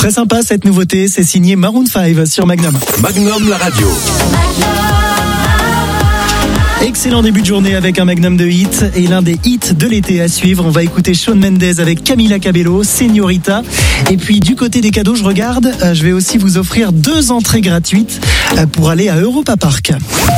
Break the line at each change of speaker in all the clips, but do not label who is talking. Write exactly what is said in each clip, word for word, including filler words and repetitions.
Très sympa cette nouveauté, c'est signé Maroon cinq sur Magnum.
Magnum la radio.
Excellent début de journée avec un magnum de hits et l'un des hits de l'été à suivre. On va écouter Shawn Mendes avec Camila Cabello, Señorita. Et puis du côté des cadeaux, je regarde, je vais aussi vous offrir deux entrées gratuites pour aller à Europa Park.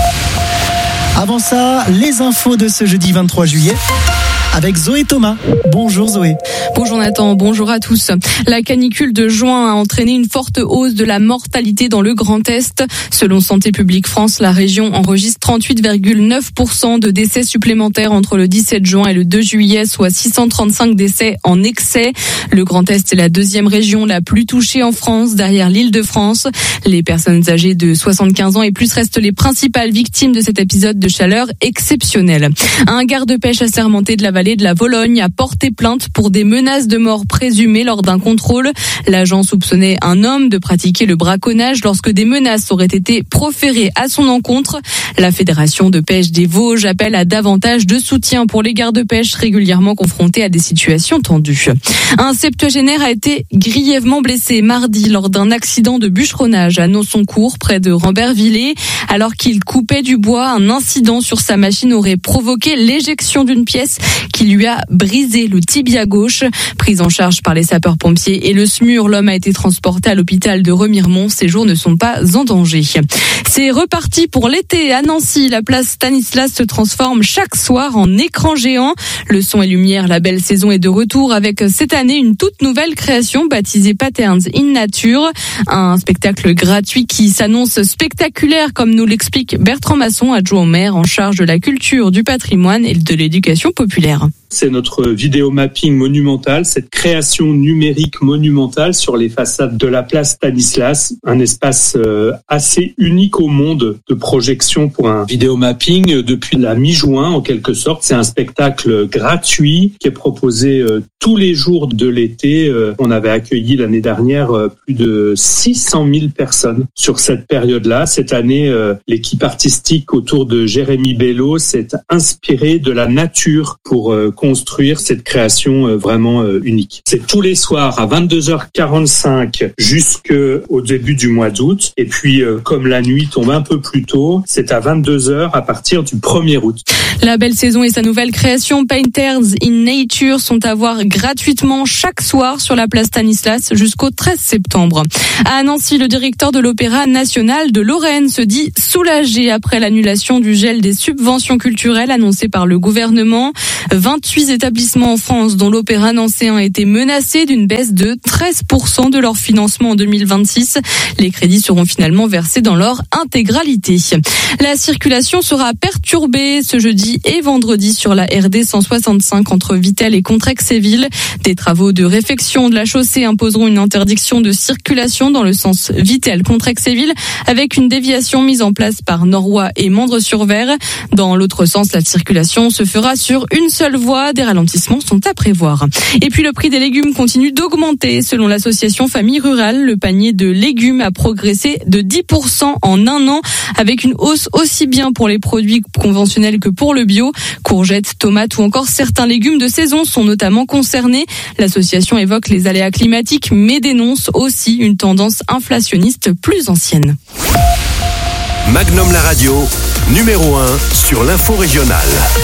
Avant ça, les infos de ce jeudi vingt-trois juillet. Avec Zoé Thomas. Bonjour Zoé.
Bonjour Nathan, bonjour à tous. La canicule de juin a entraîné une forte hausse de la mortalité dans le Grand Est. Selon Santé publique France, la région enregistre trente-huit virgule neuf pour cent de décès supplémentaires entre le dix-sept juin et le deux juillet, soit six cent trente-cinq décès en excès. Le Grand Est est la deuxième région la plus touchée en France, derrière l'Île-de-France. Les personnes âgées de soixante-quinze ans et plus restent les principales victimes de cet épisode de chaleur exceptionnel. Un garde-pêche assermenté de la vallée de la Vologne a porté plainte pour des menaces de mort présumées lors d'un contrôle. L'agent soupçonnait un homme de pratiquer le braconnage lorsque des menaces auraient été proférées à son encontre. La Fédération de pêche des Vosges appelle à davantage de soutien pour les gardes-pêche régulièrement confrontés à des situations tendues. Un septuagénaire a été grièvement blessé mardi lors d'un accident de bûcheronnage à Nonsoncourt, près de Rambervillers. Alors qu'il coupait du bois, un incident sur sa machine aurait provoqué l'éjection d'une pièce qui lui a brisé le tibia gauche. Pris en charge par les sapeurs-pompiers et le S M U R, l'homme a été transporté à l'hôpital de Remiremont. Ses jours ne sont pas en danger. C'est reparti pour l'été. À Nancy, la place Stanislas se transforme chaque soir en écran géant. Le son et lumière, la belle saison est de retour avec cette année une toute nouvelle création baptisée Patterns in Nature. Un spectacle gratuit qui s'annonce spectaculaire, comme nous l'explique Bertrand Masson, adjoint au maire en charge de la culture, du patrimoine et de l'éducation populaire.
C'est notre vidéo mapping monumental, cette création numérique monumentale sur les façades de la place Stanislas, un espace assez unique au monde de projection pour un vidéo mapping depuis la mi-juin en quelque sorte. C'est un spectacle gratuit qui est proposé tous les jours de l'été. On avait accueilli l'année dernière plus de six cent mille personnes sur cette période-là. Cette année, l'équipe artistique autour de Jérémy Bello s'est inspirée de la nature pour construire cette création vraiment unique. C'est tous les soirs à vingt-deux heures quarante-cinq jusqu'au début du mois d'août. Et puis, comme la nuit tombe un peu plus tôt, c'est à vingt-deux heures à partir du premier août.
La belle saison et sa nouvelle création Painters in Nature sont à voir gratuitement chaque soir sur la place Stanislas jusqu'au treize septembre. À Nancy, le directeur de l'Opéra national de Lorraine se dit soulagé après l'annulation du gel des subventions culturelles annoncées par le gouvernement. vingt-huit établissements en France dont l'Opéra nancéen a été menacé d'une baisse de treize pour cent de leur financement en deux mille vingt-six. Les crédits seront finalement versés dans leur intégralité. La circulation sera perturbée ce jeudi et vendredi sur la R D cent soixante-cinq entre Vittel et Contrexéville. Des travaux de réfection de la chaussée imposeront une interdiction de circulation dans le sens Vittel-Contrexéville avec une déviation mise en place par Noroy et Mandres-sur-Ver. Dans l'autre sens, la circulation se fera sur une seule voie. Des ralentissements sont à prévoir. Et puis le prix des légumes continue d'augmenter. Selon l'association Famille Rurale, le panier de légumes a progressé de dix pour cent en un an avec une hausse aussi bien pour les produits conventionnels que pour le bio. Courgettes, tomates ou encore certains légumes de saison sont notamment concernés. L'association évoque les aléas climatiques mais dénonce aussi une tendance inflationniste plus ancienne.
Magnum la radio, numéro un sur l'info régionale.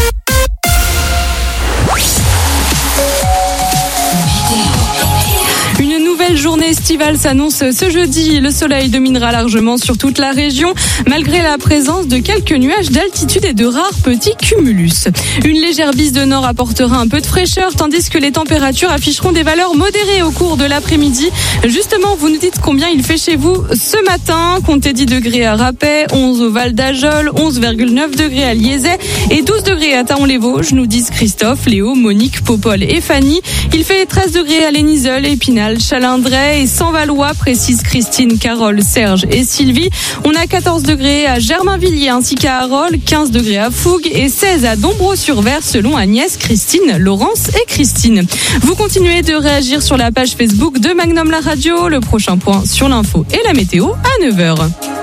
Une nouvelle journée estivale s'annonce ce jeudi. Le soleil dominera largement sur toute la région, malgré la présence de quelques nuages d'altitude et de rares petits cumulus. Une légère bise de nord apportera un peu de fraîcheur, tandis que les températures afficheront des valeurs modérées au cours de l'après-midi. Justement, vous nous dites combien il fait chez vous ce matin. Comptez dix degrés à Rapet, onze au Val d'Ajol, onze virgule neuf degrés à Liezay et douze degrés à Taon-les-Vosges, nous disent Christophe, Léo, Monique, Popol et Fanny. Il fait treize degrés à Lénisol, Épinal, Chalindray et Saint-Valois, précisent Christine, Carole, Serge et Sylvie. On a quatorze degrés à Germainvilliers ainsi qu'à Harol, quinze degrés à Fougue et seize à Dombreau-sur-Ver selon Agnès, Christine, Laurence et Christine. Vous continuez de réagir sur la page Facebook de Magnum la radio. Le prochain point sur l'info et la météo à neuf heures.